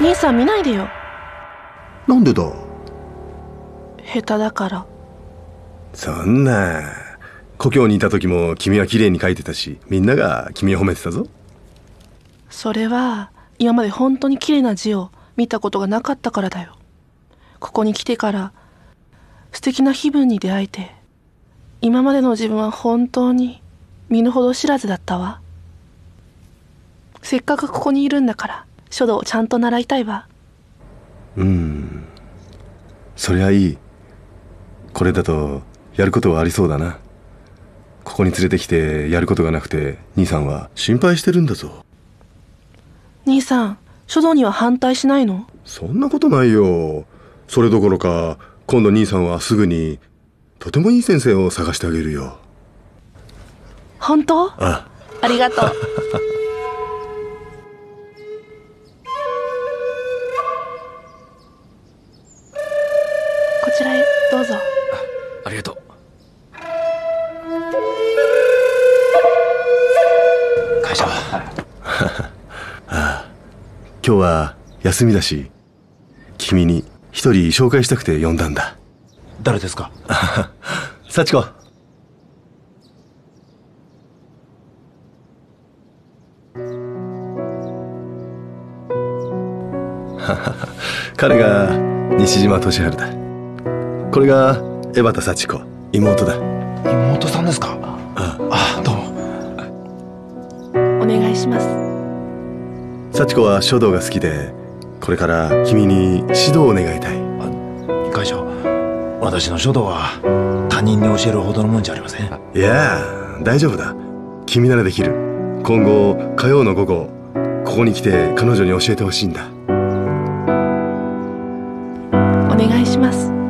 兄さん見ないでよ。 なんでだ。 下手だから。 そんな、故郷にいた時も君は綺麗に描いてたし、みんなが君を褒めてたぞ。 それは今まで本当に綺麗な字を見たことがなかったからだよ。ここに来てから素敵な気分に出会えて、今までの自分は本当に身の程知らずだったわ。せっかくここにいるんだから書道をちゃんと習いたいわ。 そりゃいい。これだとやることはありそうだな。ここに連れてきてやることがなくて、兄さんは心配してるんだぞ。 兄さん、書道には反対しないの？ そんなことないよ。それどころか、今度兄さんはすぐにとてもいい先生を探してあげるよ。 本当？ ありがとう。こちらへどうぞ。 ありがとう。会社は今日は休みだし、君に一人紹介したくて呼んだんだ。 誰ですか？ 幸子。彼が西島俊治だ。これが江端幸子、妹だ。 妹さんですか？どうも。 お願いします。 幸子は書道が好きで、これから君に指導を願いたい。 会長、私の書道は他人に教えるほどのもんじゃありません。 いやあ、大丈夫だ。君ならできる。今後火曜の午後、ここに来て彼女に教えてほしいんだ。 お願いします。